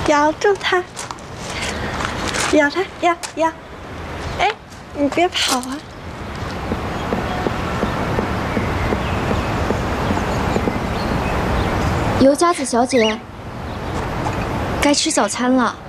咬住它，咬它，咬！哎，你别跑啊！ 尤佳子小姐，该吃早餐了。